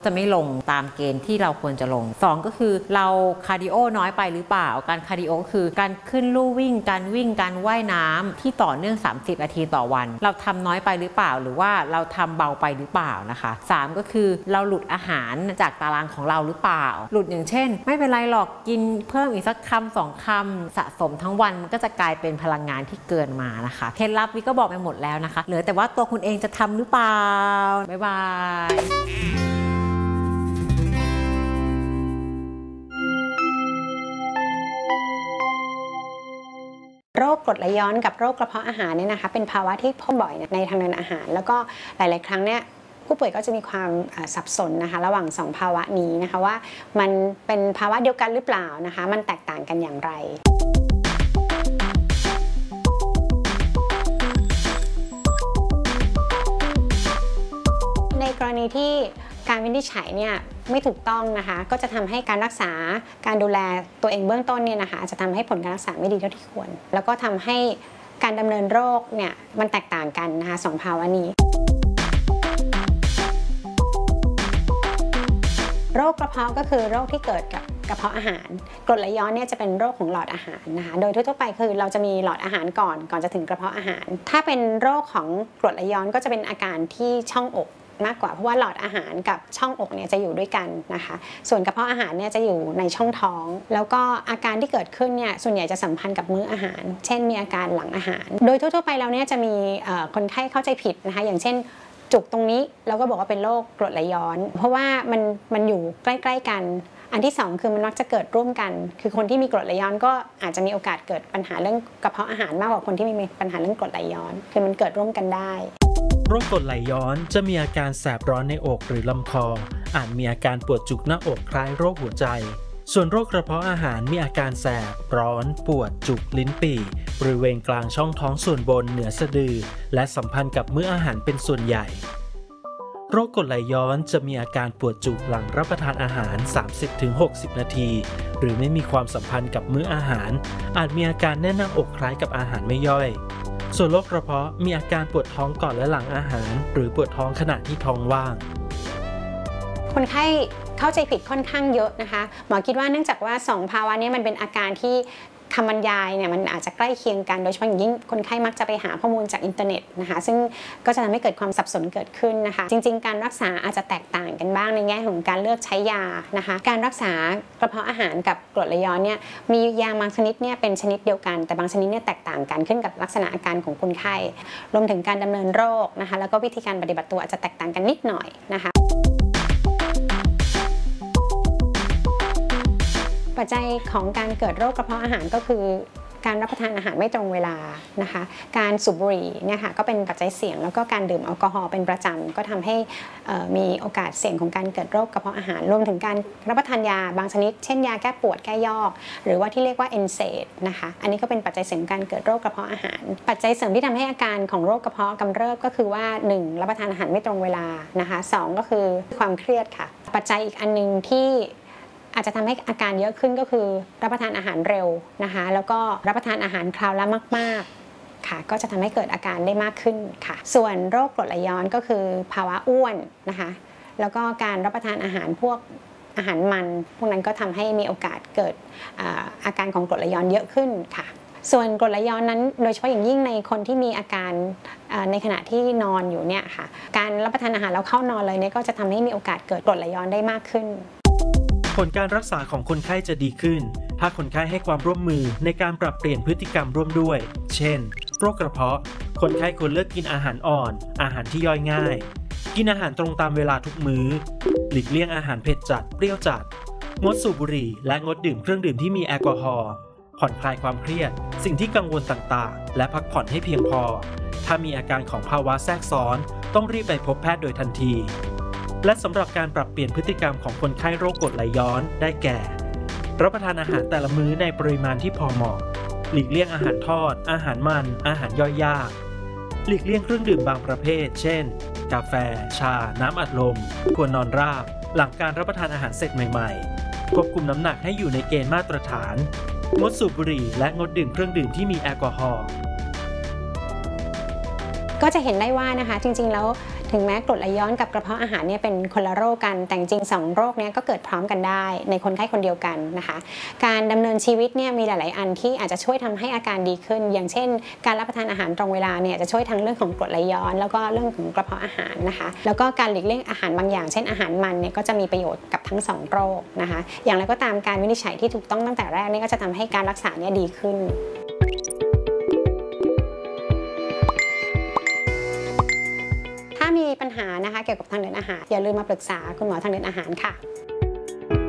จะไม่ลงตามเกณฑ์ที่เราควรจะลง2ก็คือเราคาร์ดิโอน้อยไปหรือเปล่าการคาร์ดิโอคือการขึ้นลู่วิ่งการว่ายน้ำที่ต่อเนื่อง30นาทีต่อวันเราทำน้อยไปหรือเปล่าหรือว่าเราทำเบาไปหรือเปล่านะคะ3ก็คือเราหลุดอาหารจากตารางของเราหรือเปล่าหลุดอย่างเช่นไม่เป็นไรหรอกกินเพิ่มอีกสักคำ2คำสะสมทั้งวันมันก็จะกลายเป็นพลังงานที่เกินมานะคะเคล็ดลับวิก็บอกไปหมดแล้วนะคะเหลือแต่ว่าตัวคุณเองจะทำหรือเปล่าบ๊ายบายโรคกรดไหลย้อนกับโรคกระเพาะอาหารเนี่ยนะคะเป็นภาวะที่พบบ่อยในทางเดินอาหารแล้วก็หลายๆครั้งเนี่ยผู้ป่วยก็จะมีความสับสนนะคะระหว่าง2ภาวะนี้นะคะว่ามันเป็นภาวะเดียวกันหรือเปล่านะคะมันแตกต่างกันอย่างไรในกรณีที่การวินิจฉัยเนี่ยไม่ถูกต้องนะคะก็จะทำให้การรักษาการดูแลตัวเองเบื้องต้นเนี่ยนะคะอาจจะทำให้ผลการรักษาไม่ดีเท่าที่ควรแล้วก็ทำให้การดำเนินโรคเนี่ยมันแตกต่างกันนะคะ2ภาวะนี้โรคกระเพาะก็คือโรคที่เกิดกับกระเพาะอาหารกรดไหลย้อนเนี่ยจะเป็นโรคของหลอดอาหารนะคะโดยทั่วๆไปคือเราจะมีหลอดอาหารก่อนจะถึงกระเพาะอาหารถ้าเป็นโรคของกรดไหลย้อนก็จะเป็นอาการที่ช่องอกมากกว่าเพราะว่าหลอดอาหารกับช่องอกเนี่ยจะอยู่ด้วยกันนะคะส่วนกระเพาะอาหารเนี่ยจะอยู่ในช่องท้องแล้วก็อาการที่เกิดขึ้นเนี่ยส่วนใหญ่จะสัมพันธ์กับมื้ออาหารเช่นมีอาการหลังอาหารโดยทั่วๆไปแล้วเนี่ยจะมีคนไข้เข้าใจผิดนะคะอย่างเช่นจุกตรงนี้เราก็บอกว่าเป็นโรคกรดไหลย้อนเพราะว่ามันอยู่ใกล้ๆกันอันที่2คือมันมักจะเกิดร่วมกันคือคนที่มีกรดไหลย้อนก็อาจจะมีโอกาสเกิดปัญหาเรื่องกระเพาะอาหารมากกว่าคนที่มีปัญหาเรื่องกรดไหลย้อนคือมันเกิดร่วมกันได้โรคกรดไหลย้อนจะมีอาการแสบร้อนในอกหรือลำคออาจมีอาการปวดจุกหน้าอกคล้ายโรคหัวใจส่วนโรคกระเพาะอาหารมีอาการแสบร้อนปวดจุกลิ้นปี่บริเวณกลางช่องท้องส่วนบนเหนือสะดือและสัมพันธ์กับมื้ออาหารเป็นส่วนใหญ่โรคกรดไหลย้อนจะมีอาการปวดจุกหลังรับประทานอาหาร 30-60 นาทีหรือไม่มีความสัมพันธ์กับมื้ออาหารอาจมีอาการแน่นหน้าอกคล้ายกับอาหารไม่ย่อยส่วนโรคกระเพาะมีอาการปวดท้องก่อนและหลังอาหารหรือปวดท้องขณะที่ท้องว่างคนไข้เข้าใจผิดค่อนข้างเยอะนะคะหมอคิดว่าเนื่องจากว่า2ภาวะนี้มันเป็นอาการที่คำบรรยายเนี่ยมันอาจจะใกล้เคียงกันโดยเฉพาะอย่างยิ่งคนไข้มักจะไปหาข้อมูลจากอินเทอร์เน็ตนะคะซึ่งก็จะทำให้เกิดความสับสนเกิดขึ้นนะคะจริงๆการรักษาอาจจะแตกต่างกันบ้างในแง่ของการเลือกใช้ยานะคะการรักษากระเพาะอาหารกับกรดไหลย้อนเนี่ยมียาบางชนิดเนี่ยเป็นชนิดเดียวกันแต่บางชนิดเนี่ยแตกต่างกันขึ้นกับลักษณะอาการของคนไข้รวมถึงการดำเนินโรคนะคะแล้วก็วิธีการปฏิบัติตัวอาจจะแตกต่างกันนิดหน่อยนะคะปัจจัยของการเกิดโรคกระเพาะอาหารก็คือการรับประทานอาหารไม่ตรงเวลานะคะการสูบบุหรี่เนี่ยค่ะก็เป็นปัจจัยเสี่ยงแล้วก็การดื่มแอลกอฮอล์เป็นประจำก็ทำให้มีโอกาสเสี่ยงของการเกิดโรคกระเพาะอาหารรวมถึงการรับประทานยาบางชนิดเช่นยาแก้ปวดแก้ยอกหรือว่าที่เรียกว่า NSAID นะคะอันนี้ก็เป็นปัจจัยเสี่ยงการเกิดโรคกระเพาะอาหารปัจจัยเสริมที่ทำให้อาการของโรคกระเพาะกำเริบก็คือว่า1รับประทานอาหารไม่ตรงเวลานะคะ2ก็คือความเครียดค่ะปัจจัยอีกอันนึงที่อาจจะทำให้อาการเยอะขึ้นก็คือรับประทานอาหารเร็วนะคะแล้วก็รับประทานอาหารคราวละมากๆค่ะก็จะทำให้เกิดอาการได้มากขึ้นค่ะส่วนโรคกรดไหลย้อนก็คือภาวะอ้วนนะคะแล้วก็การรับประทานอาหารพวกอาหารมันพวกนั้นก็ทำให้มีโอกาสเกิดอาการของกรดไหลย้อนเยอะขึ้นค่ะส่วนกรดไหลย้อนนั้นโดยเฉพาะอย่างยิ่งในคนที่มีอาการในขณะที่นอนอยู่เนี่ยค่ะการรับประทานอาหารแล้วเข้านอนเลยเนี่ยก็จะทำให้มีโอกาสเกิดกรดไหลย้อนได้มากขึ้นผลการรักษาของคนไข้จะดีขึ้นถ้าคนไข้ให้ความร่วมมือในการปรับเปลี่ยนพฤติกรรมร่วมด้วยเช่นโรคกระเพาะคนไข้ควรเลือกกินอาหารอ่อนอาหารที่ย่อยง่ายกินอาหารตรงตามเวลาทุกมื้อหลีกเลี่ยงอาหารเผ็ดจัดเปรี้ยวจัดงดสูบบุหรี่และงดดื่มเครื่องดื่มที่มีแอลกอฮอล์ผ่อนคลายความเครียดสิ่งที่กังวลต่างๆและพักผ่อนให้เพียงพอถ้ามีอาการของภาวะแทรกซ้อนต้องรีบไปพบแพทย์โดยทันทีและสำหรับการปรับเปลี่ยนพฤติกรรมของคนไข้โรคกรดไหลย้อนได้แก่รับประทานอาหารแต่ละมื้อในปริมาณที่พอเหมาะหลีกเลี่ยงอาหารทอดอาหารมันอาหารย่อยยากหลีกเลี่ยงเครื่องดื่มบางประเภทเช่นกาแฟชาน้ำอัดลมควรนอนราบหลังการรับประทานอาหารเสร็จใหม่ๆควบคุมน้ำหนักให้อยู่ในเกณฑ์มาตรฐานงดสูบบุหรี่และงดดื่มเครื่องดื่มที่มีแอลกอฮอล์ก็จะเห็นได้ว่านะคะจริงๆแล้วถึงแม้กรดไหลย้อนกับกระเพาะอาหารเนี่ยเป็นคนละโรคกันแต่จริงๆ2โรคนี้ก็เกิดพร้อมกันได้ในคนไข้คนเดียวกันนะคะการดำเนินชีวิตเนี่ยมีหลายๆอันที่อาจจะช่วยทำให้อาการดีขึ้นอย่างเช่นการรับประทานอาหารตรงเวลาเนี่ยจะช่วยทั้งเรื่องของกรดไหลย้อนแล้วก็เรื่องของกระเพาะอาหารนะคะแล้วก็การหลีกเลี่ยงอาหารบางอย่างเช่นอาหารมันเนี่ยก็จะมีประโยชน์กับทั้ง2โรคนะคะอย่างไรก็ตามการวินิจฉัยที่ถูกต้องตั้งแต่แรกนี่ก็จะทำให้การรักษาเนี่ยดีขึ้นถ้ามีปัญหานะคะเกี่ยวกับทางเดินอาหารอย่าลืมมาปรึกษาคุณหมอทางเดินอาหารค่ะ